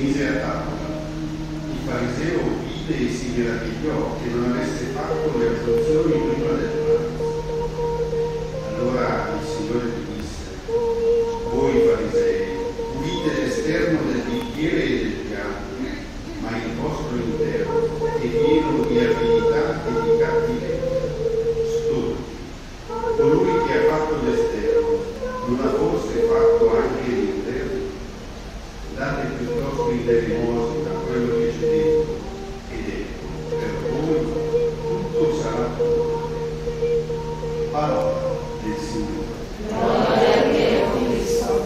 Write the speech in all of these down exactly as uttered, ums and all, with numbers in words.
mise a tavola. Il fariseo vide e si meravigliò che non avesse fatto le assunzioni prima del pranzo. Allora il Signore gli disse: voi farisei pulite l'esterno del bicchiere e del piatto, ma il vostro interno è pieno di avidità e di cattiveria. Stupidi, colui che ha fatto l'esterno non ha forse fatto anche l'interno? Date piuttosto in elemosina quello che c'è dentro, ed ecco, per voi tutto sarà puro. Parola del Signore. Gloria a te, o Cristo.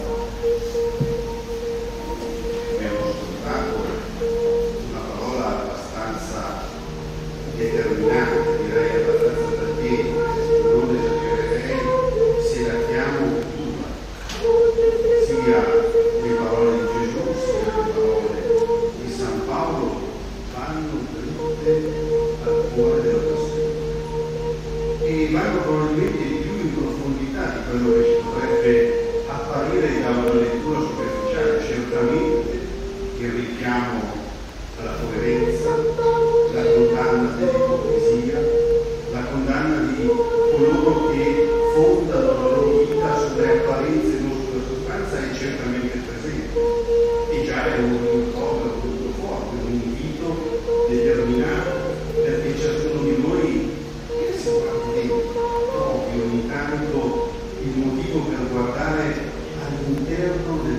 Abbiamo ascoltato una parola abbastanza determinante, direi abbastanza tagliente, non esagererei se la chiamo dura, sia le parole di Gesù sia le parole di San Paolo vanno dritte al cuore della persona e vanno probabilmente di più in profondità di quello che ci potrebbe apparire da una lettura superficiale. Certamente il richiamo alla coerenza, la condanna dell'ipocrisia, la condanna di coloro che fondano la loro vita sulle apparenze e non sulla sostanza è certamente presente. E già è un rimprovero molto forte, un invito determinato, perché ciascuno di noi che si guarda dentro, trovi ogni tanto il motivo per guardare all'interno del